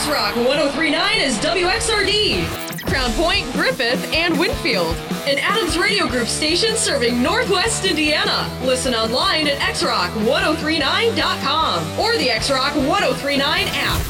X-Rock 103.9 is WXRD. Crown Point, Griffith, and Winfield. An Adams Radio Group station serving Northwest Indiana. Listen online at xrock1039.com or the X-Rock 1039 app.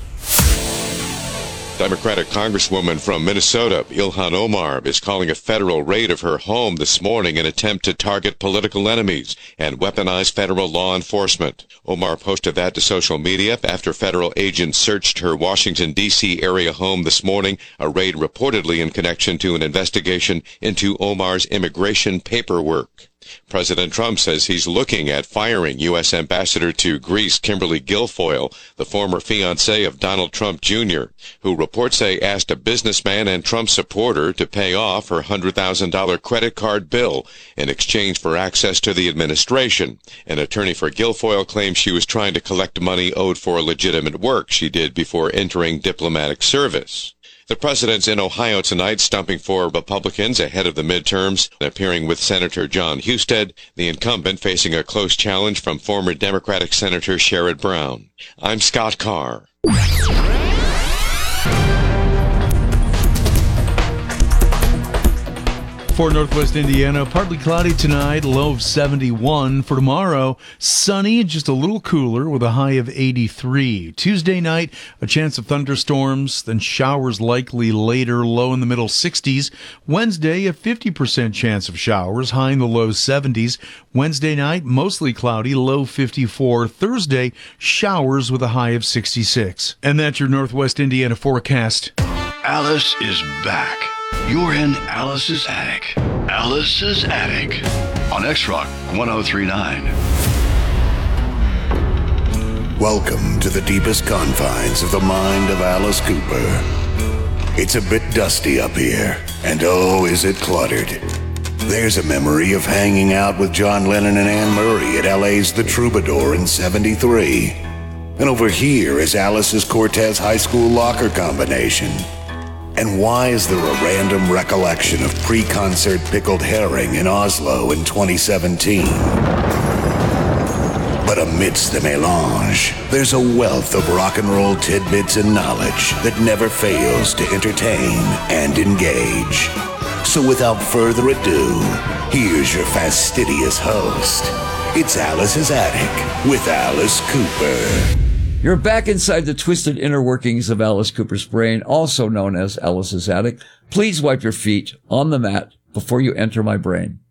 Democratic Congresswoman from Minnesota, Ilhan Omar, is calling a federal raid of her home this morning an attempt to target political enemies and weaponize federal law enforcement. Omar posted that to social media after federal agents searched her Washington, D.C. area home this morning, a raid reportedly in connection to an investigation into Omar's immigration paperwork. President Trump says he's looking at firing U.S. Ambassador to Greece Kimberly Guilfoyle, the former fiancée of Donald Trump Jr., who reports say asked a businessman and Trump supporter to pay off her $100,000 credit card bill in exchange for access to the administration. An attorney for Guilfoyle claims she was trying to collect money owed for legitimate work she did before entering diplomatic service. The president's in Ohio tonight, stumping for Republicans ahead of the midterms, appearing with Senator John Husted, the incumbent facing a close challenge from former Democratic Senator Sherrod Brown. I'm Scott Carr. For Northwest Indiana, partly cloudy tonight, low of 71. For tomorrow, sunny, just a little cooler with a high of 83. Tuesday night, a chance of thunderstorms, then showers likely later, low in the middle 60s. Wednesday, a 50% chance of showers, high in the low 70s. Wednesday night, mostly cloudy, low 54. Thursday, showers with a high of 66. And that's your Northwest Indiana forecast. Alice is back. You're in Alice's Attic. Alice's Attic on X-Rock 1039. Welcome to the deepest confines of the mind of Alice Cooper. It's a bit dusty up here, and oh, is it cluttered. There's a memory of hanging out with John Lennon and Anne Murray at LA's The Troubadour in '73. And over here is Alice's Cortez High School locker combination. And why is there a random recollection of pre-concert pickled herring in Oslo in 2017? But amidst the melange, there's a wealth of rock and roll tidbits and knowledge that never fails to entertain and engage. So without further ado, here's your fastidious host. It's Alice's Attic with Alice Cooper. You're back inside the twisted inner workings of Alice Cooper's brain, also known as Alice's Attic. Please wipe your feet on the mat before you enter my brain.